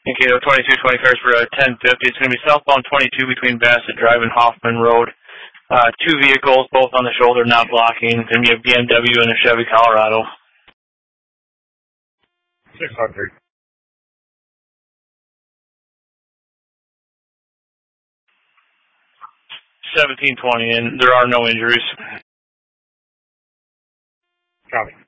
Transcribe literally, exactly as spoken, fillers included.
Okay, so twenty-two twenty-first for uh, ten fifty. It's going to be southbound twenty-two between Bassett Drive and Hoffman Road. Uh, two vehicles, both on the shoulder, not blocking. It's going to be a B M W and a Chevy Colorado. six hundred. seventeen twenty, and there are no injuries. Copy.